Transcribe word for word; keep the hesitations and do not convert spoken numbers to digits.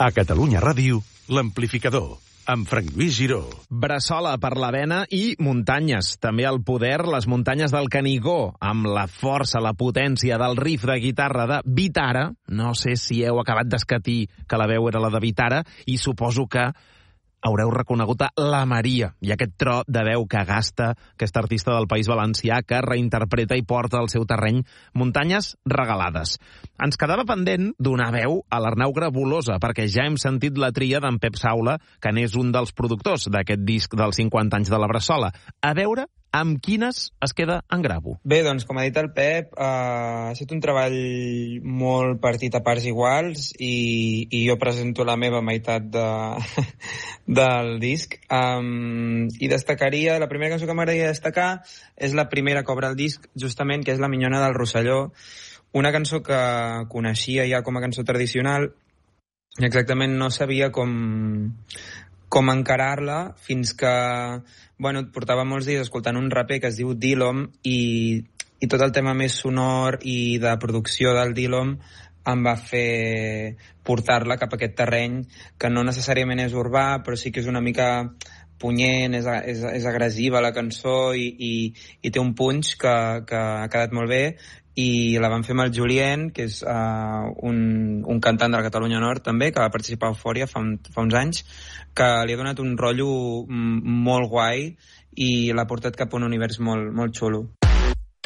A Catalunya Ràdio, l'amplificador, amb Frank Lluís Giró. Bressola per la vena i muntanyes. També al poder, les muntanyes del Canigó, amb la força, la potència del riff de guitarra de Vitara. No sé si heu acabat d'escatir que la veu era la de Vitara, i suposo que haureu reconegut a la Maria i aquest tro de veu que gasta aquesta artista del País Valencià que reinterpreta i porta al seu terreny muntanyes regalades. Ens quedava pendent donar veu a l'Arnau Grabolosa, perquè ja hem sentit la tria d'en Pep Saula, que n'és un dels productors d'aquest disc dels cinquanta anys de la Bressola. A veure amb quines es queda en Grabo. Bé, doncs, com ha dit el Pep, eh, ha estat un treball molt partit a parts iguals i, i jo presento la meva meitat de, del disc. Um, I destacaria, la primera cançó que m'agradaria destacar és la primera que obre el disc, justament, que és La minyona del Rosselló, una cançó que coneixia ja com a cançó tradicional i exactament no sabia com... com encarar-la, fins que, bueno, portava molts dies escoltant un raper que es diu Dillom i, i tot el tema més sonor i de producció del Dillom em va fer portar-la cap a aquest terreny que no necessàriament és urbà, però sí que és una mica punyent, és, és, és agressiva la cançó i, i, i té un punch que, que ha quedat molt bé, i la vam fer amb el Julien, que és uh, un, un cantant de la Catalunya Nord també, que va participar a Eufòria fa, un, fa uns anys, que li ha donat un rotllo molt guai i l'ha portat cap a un univers molt, molt xulo.